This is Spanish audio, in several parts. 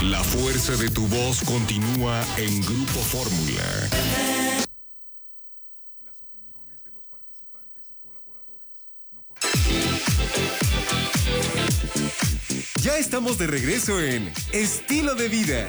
La fuerza de tu voz continúa en Grupo Fórmula. Las opiniones de los participantes y colaboradores no corresponden. Ya estamos de regreso en Estilo de Vida.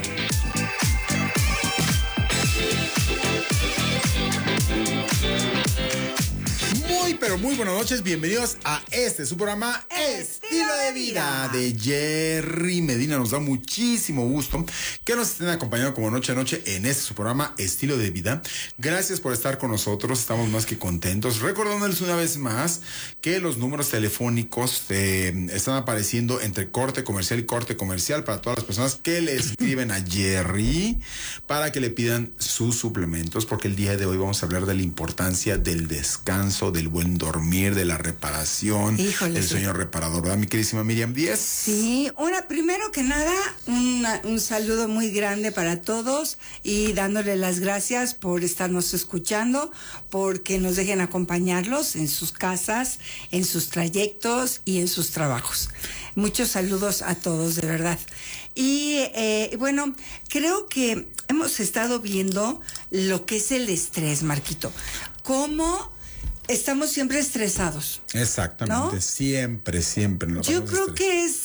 Pero muy buenas noches, bienvenidos a su programa Estilo de Vida de Jerry Medina. Nos da muchísimo gusto que nos estén acompañando como noche a noche en su programa Estilo de Vida. Gracias por estar con nosotros, estamos más que contentos. Recordándoles una vez más que los números telefónicos están apareciendo entre corte comercial y corte comercial para todas las personas que le escriben a Jerry para que le pidan sus suplementos, porque el día de hoy vamos a hablar de la importancia del descanso, del buen dormir, de la reparación, del sueño reparador, ¿verdad, mi queridísima Miriam Díaz? Sí, primero que nada, un saludo muy grande para todos y dándole las gracias por estarnos escuchando, porque nos dejen acompañarlos en sus casas, en sus trayectos y en sus trabajos. Muchos saludos a todos, de verdad. Y bueno, creo que hemos estado viendo lo que es el estrés, Marquito. Cómo estamos siempre estresados. Exactamente, ¿no? Siempre. Yo creo que es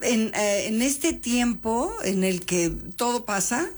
en este tiempo en el que todo pasa,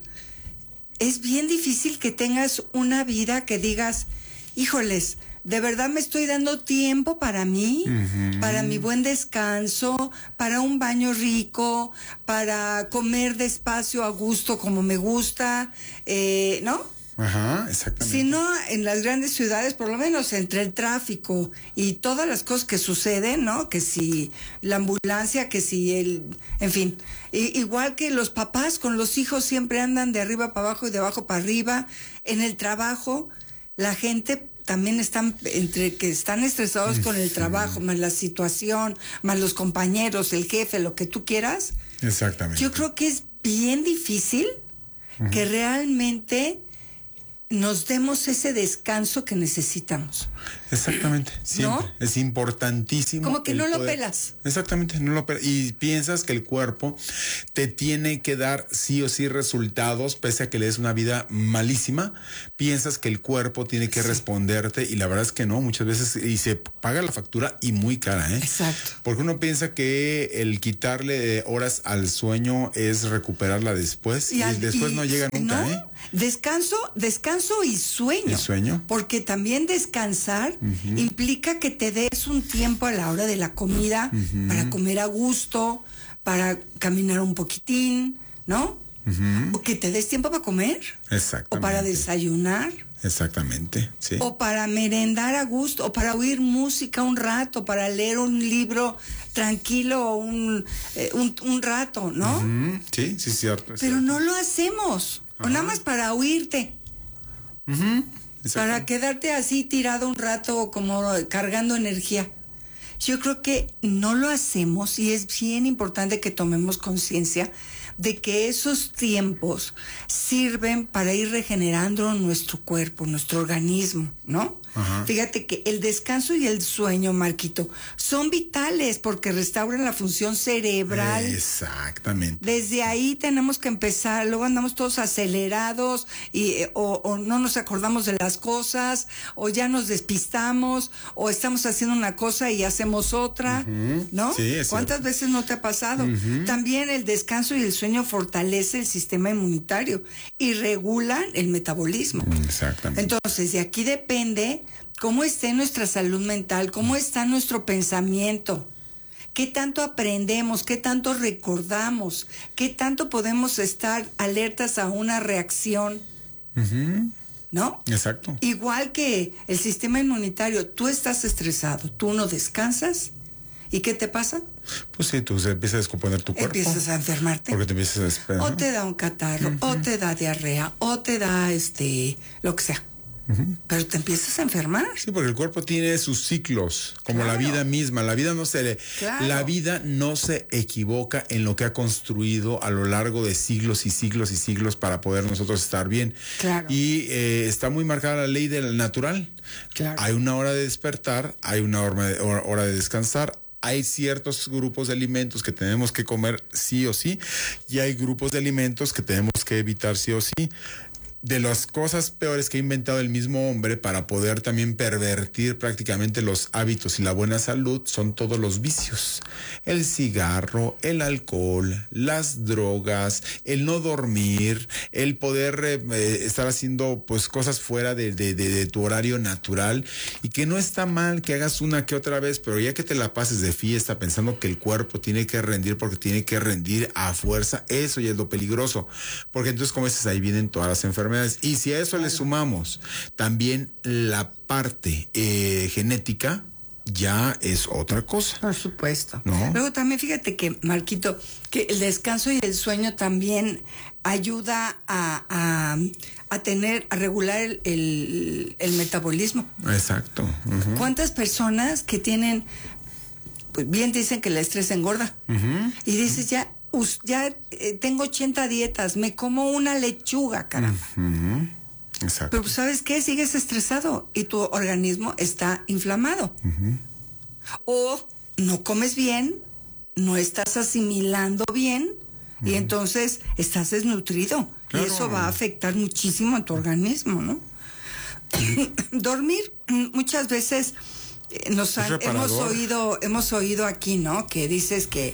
es bien difícil que tengas una vida que digas, híjoles, de verdad me estoy dando tiempo para mí, para mi buen descanso, para un baño rico, para comer despacio a gusto como me gusta, ¿no? Ajá, exactamente. Si no, en las grandes ciudades, por lo menos entre el tráfico y todas las cosas que suceden, ¿no? Que si la ambulancia, que si en fin. Igual que los papás con los hijos siempre andan de arriba para abajo y de abajo para arriba. En el trabajo, la gente también están estresados con el trabajo, más la situación, más los compañeros, el jefe, lo que tú quieras. Exactamente. Yo creo que es bien difícil que realmente nos demos ese descanso que necesitamos. Exactamente, siempre. ¿No? Es importantísimo. Como que no lo pelas. Exactamente, no lo pelas. Y piensas que el cuerpo te tiene que dar sí o sí resultados, pese a que le des una vida malísima. Piensas que el cuerpo tiene que responderte y la verdad es que no, muchas veces, y se paga la factura y muy cara, ¿eh? Exacto. Porque uno piensa que el quitarle horas al sueño es recuperarla después y después no llega nunca, ¿no? ¿eh? Descanso y sueño. ¿Y sueño? Porque también descansar implica que te des un tiempo a la hora de la comida para comer a gusto, para caminar un poquitín, ¿no? O que te des tiempo para comer. Exactamente. O para desayunar. Exactamente, sí. O para merendar a gusto, o para oír música un rato, para leer un libro tranquilo un rato, ¿no? Sí, cierto. Pero no lo hacemos. O nada más para oírte. Para quedarte así tirado un rato como cargando energía. Yo creo que no lo hacemos y es bien importante que tomemos conciencia de que esos tiempos sirven para ir regenerando nuestro cuerpo, nuestro organismo, ¿no? Fíjate que el descanso y el sueño, Marquito, son vitales porque restauran la función cerebral. Exactamente. Desde ahí tenemos que empezar. Luego andamos todos acelerados o no nos acordamos de las cosas, o ya nos despistamos, o estamos haciendo una cosa y hacemos otra, ¿no? Sí, es ¿Cuántas veces no te ha pasado? También el descanso y el sueño fortalece el sistema inmunitario y regulan el metabolismo. Exactamente. Entonces, de aquí depende cómo esté nuestra salud mental, cómo está nuestro pensamiento, qué tanto aprendemos, qué tanto recordamos, qué tanto podemos estar alertas a una reacción, ¿no? Exacto. Igual que el sistema inmunitario, tú estás estresado, tú no descansas, ¿y qué te pasa? Pues sí, tú empiezas a descomponer tu cuerpo. Empiezas a enfermarte. Porque te empiezas a desesperar. O te da un catarro, o te da diarrea, o te da lo que sea. Pero te empiezas a enfermar. Sí, porque el cuerpo tiene sus ciclos, como la vida misma. La vida la vida no se equivoca en lo que ha construido a lo largo de siglos y siglos y siglos para poder nosotros estar bien. Claro. Y está muy marcada la ley del natural. Claro. Hay una hora de despertar, hay una hora de descansar, hay ciertos grupos de alimentos que tenemos que comer sí o sí, y hay grupos de alimentos que tenemos que evitar sí o sí. De las cosas peores que ha inventado el mismo hombre para poder también pervertir prácticamente los hábitos y la buena salud son todos los vicios. El cigarro, el alcohol, las drogas, el no dormir, el poder estar haciendo pues cosas fuera de tu horario natural, y que no está mal que hagas una que otra vez, pero ya que te la pases de fiesta pensando que el cuerpo tiene que rendir porque tiene que rendir a fuerza, eso ya es lo peligroso, porque entonces como dices, ahí vienen todas las enfermedades. Y si a eso le sumamos también la parte genética, ya es otra cosa. Por supuesto. ¿No? Luego también fíjate que, Marquito, que el descanso y el sueño también ayuda a regular el metabolismo. Exacto. Uh-huh. ¿Cuántas personas que tienen, pues bien dicen que el estrés engorda? Uh-huh. Y dices, ya tengo 80 dietas, me como una lechuga, caramba. Uh-huh. Exacto. Pero ¿sabes qué? Sigues estresado y tu organismo está inflamado. Uh-huh. O no comes bien, no estás asimilando bien, uh-huh, y entonces estás desnutrido. Claro. Y eso va a afectar muchísimo a tu organismo, ¿no? Dormir, muchas veces hemos oído aquí, ¿no? Que dices que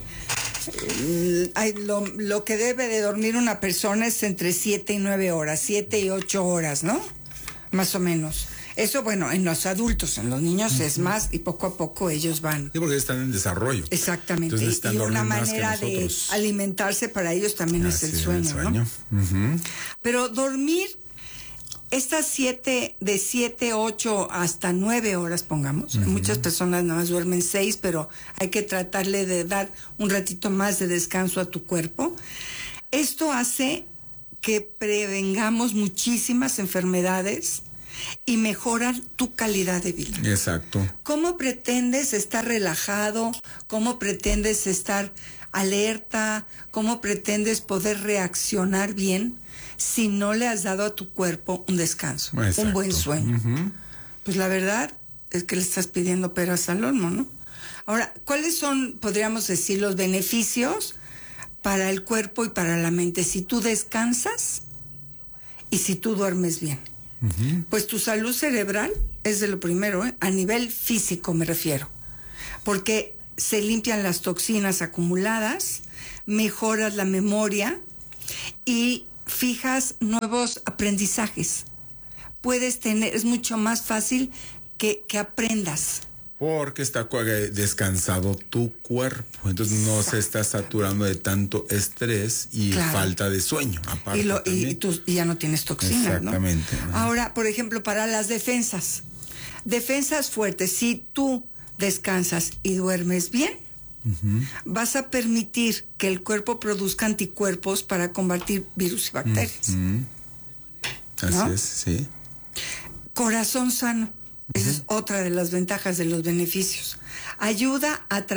lo que debe de dormir una persona es entre 7 y 9 horas, 7 y 8 horas, ¿no? Más o menos. Eso, bueno, en los adultos, en los niños, uh-huh, es más, y poco a poco ellos van. Sí, porque están en desarrollo. Exactamente. Y una manera de alimentarse para ellos también es el sueño, ¿no? Uh-huh. Pero dormir estas 7, 8 hasta 9 horas, pongamos. Uh-huh. Muchas personas nada más duermen 6, pero hay que tratarle de dar un ratito más de descanso a tu cuerpo. Esto hace que prevengamos muchísimas enfermedades y mejorar tu calidad de vida. Exacto. ¿Cómo pretendes estar relajado? ¿Cómo pretendes estar alerta? ¿Cómo pretendes poder reaccionar bien si no le has dado a tu cuerpo un descanso, exacto, un buen sueño? Uh-huh. Pues la verdad es que le estás pidiendo peras al olmo, ¿no? Ahora, ¿cuáles son, podríamos decir, los beneficios para el cuerpo y para la mente si tú descansas y si tú duermes bien? Uh-huh. Pues tu salud cerebral es de lo primero, a nivel físico me refiero, porque se limpian las toxinas acumuladas, mejoras la memoria y fijas nuevos aprendizajes. Es mucho más fácil que aprendas. Porque está descansado tu cuerpo, entonces no se está saturando de tanto estrés y claro, falta de sueño. Aparte y ya no tienes toxinas, exactamente, ¿no? Ahora, por ejemplo, para las defensas fuertes, si tú descansas y duermes bien, uh-huh, vas a permitir que el cuerpo produzca anticuerpos para combatir virus y bacterias. Uh-huh. Así, ¿no? Es, sí. Corazón sano. Esa es otra de las ventajas de los beneficios. Ayuda a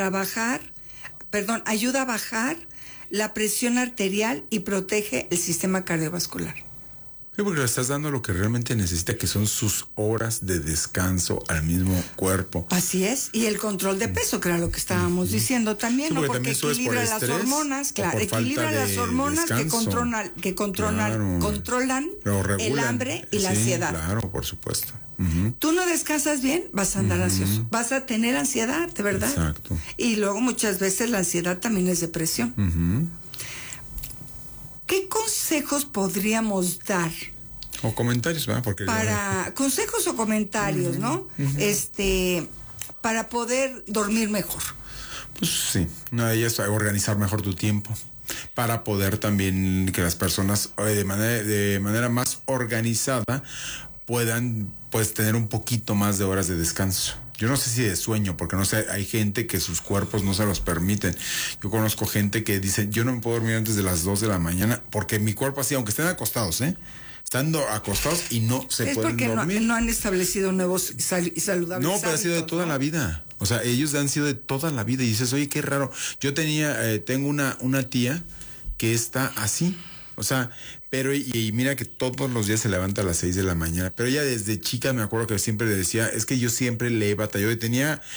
bajar la presión arterial y protege el sistema cardiovascular. Sí, porque le estás dando lo que realmente necesita, que son sus horas de descanso al mismo cuerpo. Así es, y el control de peso, que era lo que estábamos diciendo también, sí, ¿no? Porque equilibra las hormonas, claro, equilibra las hormonas que controlan el hambre y la ansiedad. Claro, por supuesto. Uh-huh. Tú no descansas bien, vas a andar ansioso, vas a tener ansiedad, de verdad. Exacto. Y luego muchas veces la ansiedad también es depresión. Uh-huh. ¿Qué consejos podríamos dar? O comentarios, ¿verdad? Porque consejos o comentarios, uh-huh, ¿no? Uh-huh. Para poder dormir mejor. Pues sí, una de ellas es organizar mejor tu tiempo, para poder también que las personas de manera más organizada puedan pues tener un poquito más de horas de descanso. Yo no sé si de sueño, porque no sé, hay gente que sus cuerpos no se los permiten. Yo conozco gente que dice, yo no me puedo dormir antes de las 2 de la mañana, porque mi cuerpo así, aunque estén acostados, estando acostados y no se pueden dormir. Es porque no han establecido nuevos y saludables No, pero ha sido de toda la vida. O sea, ellos han sido de toda la vida. Y dices, oye, qué raro. Yo tengo una tía que está así. O sea, pero y mira que todos los días se levanta a las 6 de la mañana. Pero ella desde chica me acuerdo que siempre le decía, es que yo siempre le he batallado. Y tenía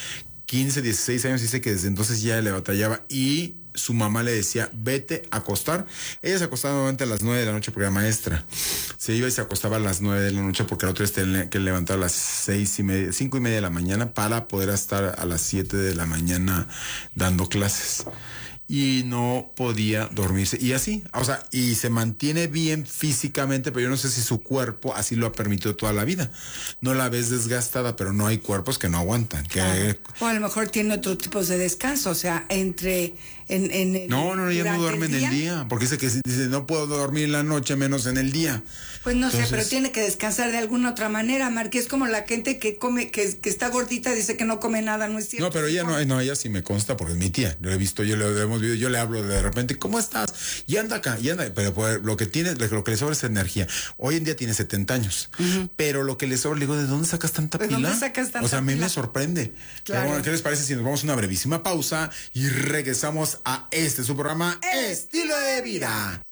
15, 16 años, dice que desde entonces ya le batallaba y su mamá le decía, vete a acostar. Ella se acostaba nuevamente a las 9 de la noche porque era maestra. Se iba y se acostaba a las 9 de la noche porque la otra vez tenía que levantar a las 5:30 de la mañana para poder estar a las 7 de la mañana dando clases. Y no podía dormirse. Y así, o sea, y se mantiene bien físicamente, pero yo no sé si su cuerpo así lo ha permitido toda la vida. No la ves desgastada, pero no hay cuerpos que no aguantan. Claro. O a lo mejor tiene otros tipos de descanso, o sea, No, ella no duerme en el día, porque dice, no puedo dormir en la noche, menos en el día. Pues no sé, pero tiene que descansar de alguna otra manera, Marque. Es como la gente que come, que está gordita, dice que no come nada, ¿no es cierto? No, pero ella no, ella sí me consta, porque es mi tía. Lo he visto, yo le hablo de repente, ¿cómo estás? Y anda acá, pero pues, lo que le sobra es energía. Hoy en día tiene 70 años, pero lo que le sobra, le digo, ¿de dónde sacas tanta pila? ¿De dónde sacas tanta O sea, a mí pila? me sorprende. Claro. Pero bueno, ¿qué les parece si nos vamos a una brevísima pausa y regresamos a su programa Estilo de Vida?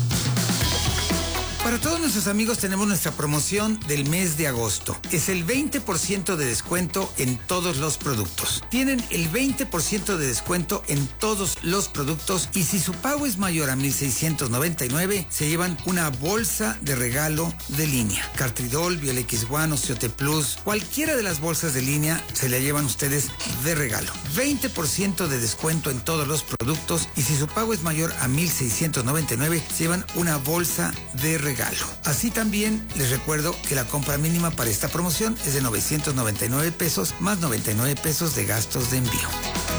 Para todos nuestros amigos tenemos nuestra promoción del mes de agosto. Es el 20% de descuento en todos los productos. Tienen el 20% de descuento en todos los productos y si su pago es mayor a 1,699, se llevan una bolsa de regalo de línea. Cartridol, Biol X1, Ociote Plus, cualquiera de las bolsas de línea se la llevan ustedes de regalo. 20% de descuento en todos los productos y si su pago es mayor a 1,699, se llevan una bolsa de regalo. Así también les recuerdo que la compra mínima para esta promoción es de 999 pesos más 99 pesos de gastos de envío.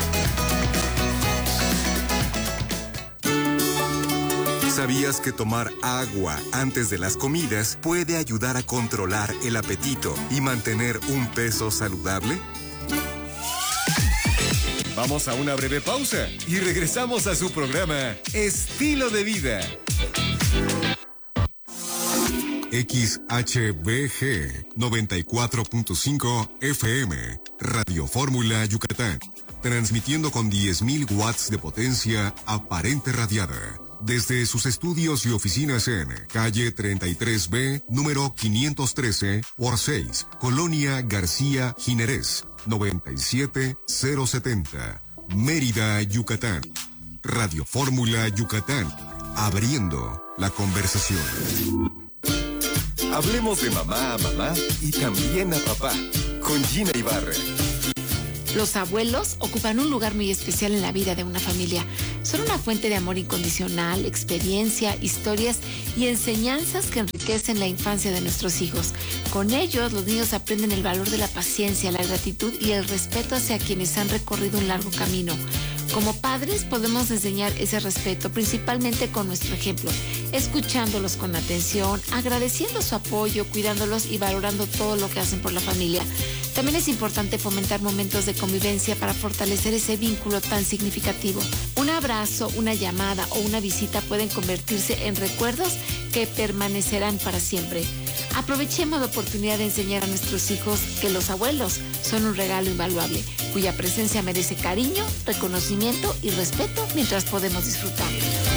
¿Sabías que tomar agua antes de las comidas puede ayudar a controlar el apetito y mantener un peso saludable? Vamos a una breve pausa y regresamos a su programa Estilo de Vida. XHBG 94.5 FM, Radio Fórmula Yucatán, transmitiendo con 10,000 watts de potencia aparente radiada. Desde sus estudios y oficinas en calle 33B, número 513 por 6, Colonia García Jiménez, 97070, Mérida, Yucatán. Radio Fórmula Yucatán, abriendo la conversación. Hablemos de mamá a mamá y también a papá, con Gina Ibarra. Los abuelos ocupan un lugar muy especial en la vida de una familia. Son una fuente de amor incondicional, experiencia, historias y enseñanzas que enriquecen la infancia de nuestros hijos. Con ellos, los niños aprenden el valor de la paciencia, la gratitud y el respeto hacia quienes han recorrido un largo camino. Como padres podemos enseñar ese respeto principalmente con nuestro ejemplo, escuchándolos con atención, agradeciendo su apoyo, cuidándolos y valorando todo lo que hacen por la familia. También es importante fomentar momentos de convivencia para fortalecer ese vínculo tan significativo. Un abrazo, una llamada o una visita pueden convertirse en recuerdos que permanecerán para siempre. Aprovechemos la oportunidad de enseñar a nuestros hijos que los abuelos son un regalo invaluable, cuya presencia merece cariño, reconocimiento y respeto mientras podemos disfrutar.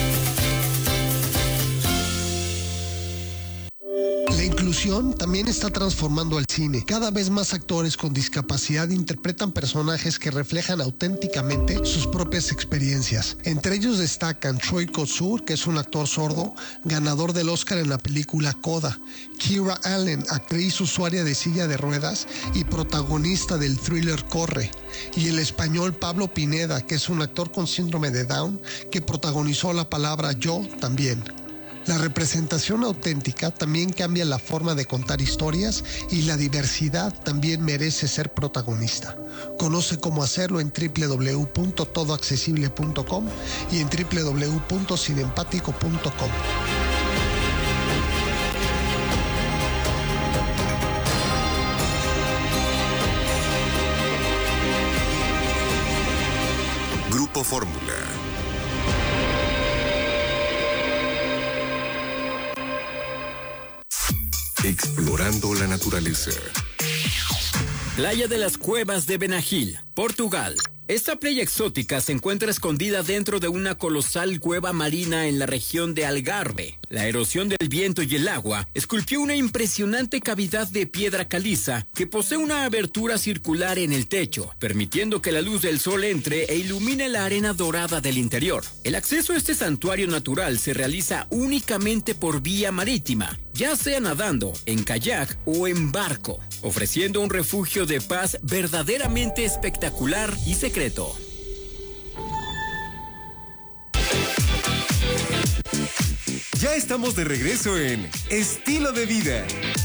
La inclusión también está transformando al cine. Cada vez más actores con discapacidad interpretan personajes que reflejan auténticamente sus propias experiencias. Entre ellos destacan Troy Kotsur, que es un actor sordo, ganador del Oscar en la película Coda; Kira Allen, actriz usuaria de silla de ruedas y protagonista del thriller Corre; y el español Pablo Pineda, que es un actor con síndrome de Down, que protagonizó La palabra Yo también. La representación auténtica también cambia la forma de contar historias y la diversidad también merece ser protagonista. Conoce cómo hacerlo en www.todoaccesible.com y en www.cinempático.com. Grupo Fórmula. Explorando la naturaleza. Playa de las Cuevas de Benagil, Portugal. Esta playa exótica se encuentra escondida dentro de una colosal cueva marina en la región de Algarve. La erosión del viento y el agua esculpió una impresionante cavidad de piedra caliza que posee una abertura circular en el techo, permitiendo que la luz del sol entre e ilumine la arena dorada del interior. El acceso a este santuario natural se realiza únicamente por vía marítima, ya sea nadando, en kayak o en barco, ofreciendo un refugio de paz verdaderamente espectacular y secreto. Ya estamos de regreso en Estilo de Vida.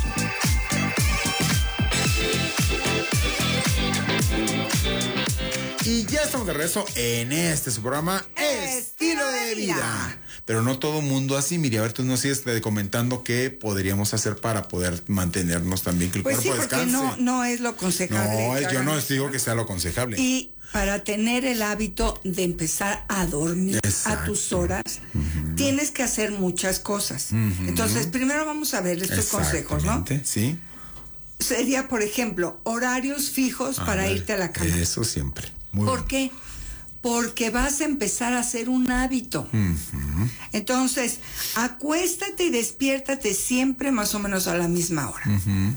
Y ya estamos de regreso en su programa Estilo de Vida. Pero no todo mundo así. Mire, a ver, tú nos sigues comentando qué podríamos hacer para poder mantenernos también, que el cuerpo descanse. Porque no es lo aconsejable. No, yo no les digo que sea lo aconsejable. Y para tener el hábito de empezar a dormir a tus horas, tienes que hacer muchas cosas. Entonces, primero vamos a ver estos consejos, ¿no? Sí. Sería, por ejemplo, horarios fijos para irte a la cama. Eso siempre. ¿Por qué? Porque vas a empezar a hacer un hábito. Entonces, acuéstate y despiértate siempre más o menos a la misma hora.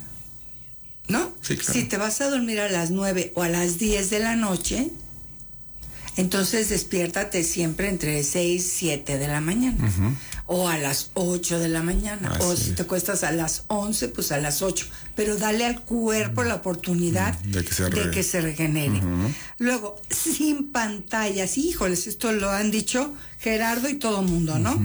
¿No? Sí, claro. Si te vas a dormir a las 9 o a las 10 de la noche, entonces despiértate siempre entre 6 y 7 de la mañana. O a las 8 de la mañana. Así o si te acuestas a las 11, pues a las 8. Pero dale al cuerpo la oportunidad de que se regenere. Luego, sin pantallas. Híjoles, esto lo han dicho Gerardo y todo mundo, ¿no?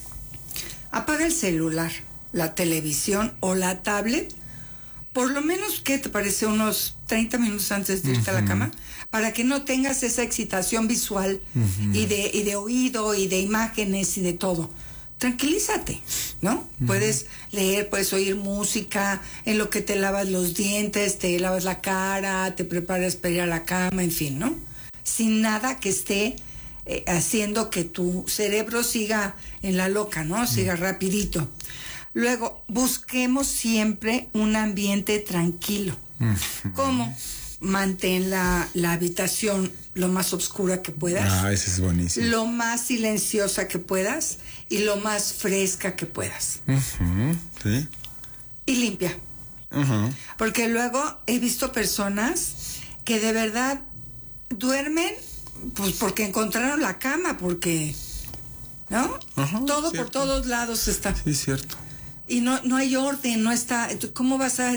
Apaga el celular, la televisión o la tablet. Por lo menos, ¿qué te parece? Unos 30 minutos antes de irte a la cama, para que no tengas esa excitación visual y de oído y de imágenes y de todo. Tranquilízate, ¿no? Puedes leer, puedes oír música, en lo que te lavas los dientes, te lavas la cara, te preparas para ir a la cama, en fin, ¿no? Sin nada que esté haciendo que tu cerebro siga en la loca, ¿no? Siga rapidito. Luego, busquemos siempre un ambiente tranquilo. ¿Cómo? Mantén la habitación lo más oscura que puedas. Ese es buenísimo. Lo más silenciosa que puedas y lo más fresca que puedas. Sí. Y limpia. Porque luego he visto personas que de verdad duermen pues porque encontraron la cama, porque, ¿no? Todo cierto. Por todos lados está. Sí, cierto. Y no hay orden, no está. ¿Cómo vas a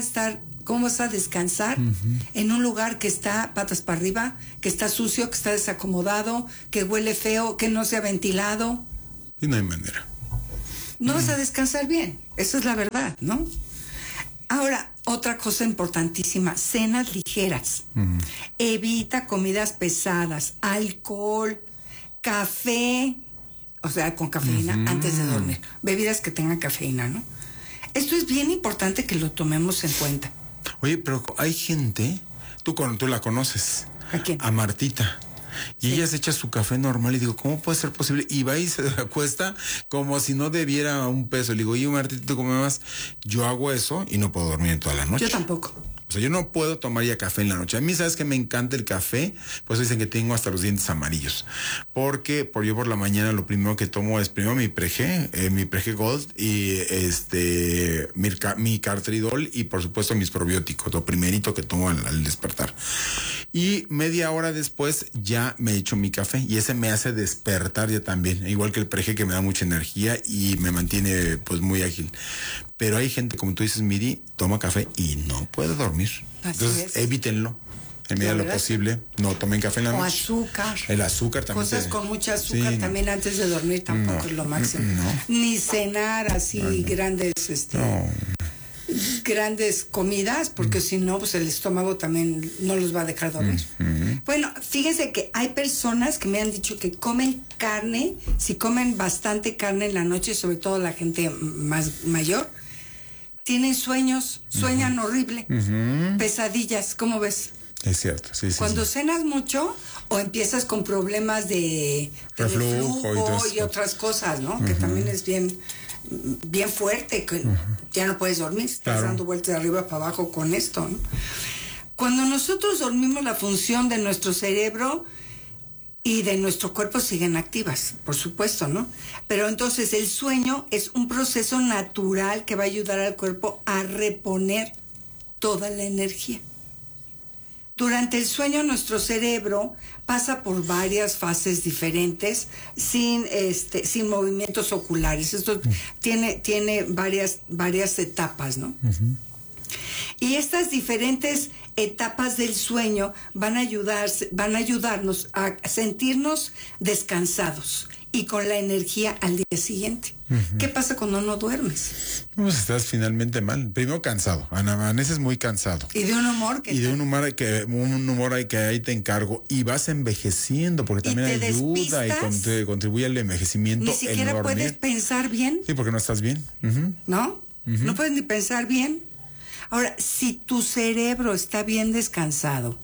descansar en un lugar que está patas para arriba, que está sucio, que está desacomodado, que huele feo, que no se ha ventilado? Y no hay manera. No vas a descansar bien, esa es la verdad, ¿no? Ahora, otra cosa importantísima, cenas ligeras. Evita comidas pesadas, alcohol, café, o sea, con cafeína antes de dormir. Bebidas que tengan cafeína, ¿no? Esto es bien importante que lo tomemos en cuenta. Oye, pero hay gente, tú la conoces. ¿A quién? A Martita. Y ella se echa su café normal y digo, ¿cómo puede ser posible? Y va y se acuesta como si no debiera un peso. Le digo, oye, Martita, ¿tú cómo más? Yo hago eso y no puedo dormir en toda la noche. Yo tampoco. O sea, yo no puedo tomar ya café en la noche. A mí, ¿sabes que me encanta el café? Pues dicen que tengo hasta los dientes amarillos. Porque yo por la mañana lo primero que tomo es primero mi Prege Gold y mi Cartridol y por supuesto mis probióticos, lo primerito que tomo al despertar. Y media hora después ya me echo mi café y ese me hace despertar ya también. Igual que el Prege, que me da mucha energía y me mantiene pues muy ágil. Pero hay gente, como tú dices, Miri, toma café y no puede dormir. Entonces, evítenlo en medida de lo posible. No tomen café en la noche. O azúcar. El azúcar también. Cosas con mucha azúcar también antes de dormir tampoco es lo máximo. Ni cenar así grandes, grandes comidas, porque si no, pues el estómago también no los va a dejar dormir. Bueno, fíjense que hay personas que me han dicho que comen carne, si comen bastante carne en la noche, sobre todo la gente más mayor, tienen sueñan horrible, pesadillas, ¿cómo ves? Es cierto, sí. Cuando cenas mucho o empiezas con problemas de reflujo y otras cosas, ¿no? Que también es bien fuerte, que ya no puedes dormir, estás dando vueltas de arriba para abajo con esto, ¿no? Cuando nosotros dormimos, la función de nuestro cerebro y de nuestro cuerpo siguen activas, por supuesto, ¿no? Pero entonces el sueño es un proceso natural que va a ayudar al cuerpo a reponer toda la energía. Durante el sueño nuestro cerebro pasa por varias fases diferentes sin movimientos oculares. Esto tiene varias etapas, ¿no? Uh-huh. Y estas diferentes etapas del sueño van a ayudarnos a sentirnos descansados y con la energía al día siguiente. Uh-huh. ¿Qué pasa cuando no duermes? Pues estás finalmente mal. Primero cansado, amaneces muy cansado. Y de un humor un humor que ahí te encargo. Y vas envejeciendo, porque también ayuda y contribuye al envejecimiento. Ni siquiera puedes pensar bien. Sí, porque no estás bien. Uh-huh. ¿No? Uh-huh. No puedes ni pensar bien. Ahora, si tu cerebro está bien descansado,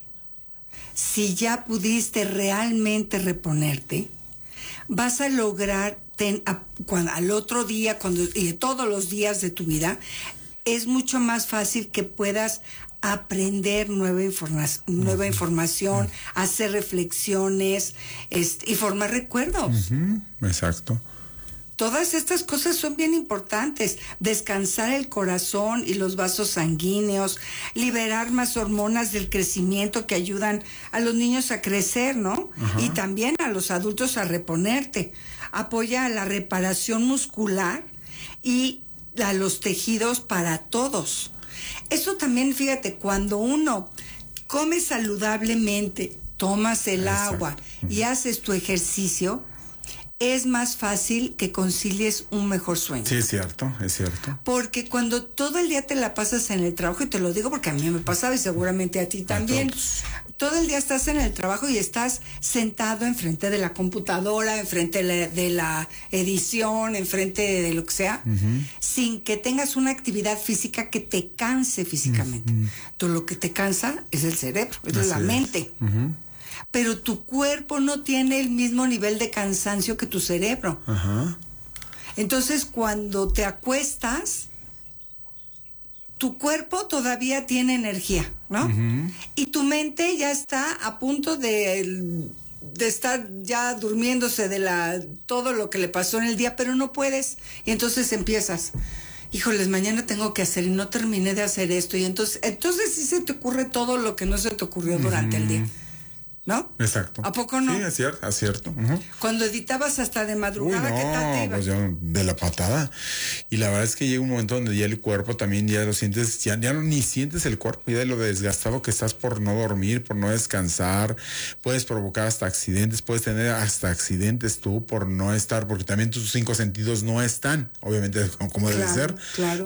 si ya pudiste realmente reponerte, vas a lograr al otro día y todos los días de tu vida, es mucho más fácil que puedas aprender nueva información, hacer reflexiones y formar recuerdos. Uh-huh. Exacto. Todas estas cosas son bien importantes. Descansar el corazón y los vasos sanguíneos, liberar más hormonas del crecimiento que ayudan a los niños a crecer, ¿no? Uh-huh. Y también a los adultos a reponerte. Apoya a la reparación muscular y a los tejidos para todos. Eso también, fíjate, cuando uno come saludablemente, tomas el agua y haces tu ejercicio, es más fácil que concilies un mejor sueño. Sí, es cierto. Porque cuando todo el día te la pasas en el trabajo, y te lo digo porque a mí me pasaba y seguramente a ti también, todo el día estás en el trabajo y estás sentado enfrente de la computadora, enfrente de la edición, enfrente de lo que sea, uh-huh, sin que tengas una actividad física que te canse físicamente. Uh-huh. Todo lo que te cansa es el cerebro, es la mente. Uh-huh. Pero tu cuerpo no tiene el mismo nivel de cansancio que tu cerebro. Uh-huh. Entonces, cuando te acuestas, tu cuerpo todavía tiene energía, ¿no? Uh-huh. Y tu mente ya está a punto de estar ya durmiéndose de todo lo que le pasó en el día, pero no puedes. Y entonces empiezas, híjoles, mañana tengo que hacer y no terminé de hacer esto. Y entonces sí se te ocurre todo lo que no se te ocurrió durante el día. ¿No? Exacto. ¿A poco no? Sí, es cierto. Uh-huh. Cuando editabas hasta de madrugada, ¿qué tal te iba? Pues yo de la patada. Y la verdad es que llega un momento donde ya el cuerpo también ya lo sientes, ya no ni sientes el cuerpo, ya de lo desgastado que estás por no dormir, por no descansar. Puedes provocar hasta accidentes, puedes tener hasta accidentes tú por no estar, porque también tus 5 sentidos no están, obviamente, como debe ser. Claro.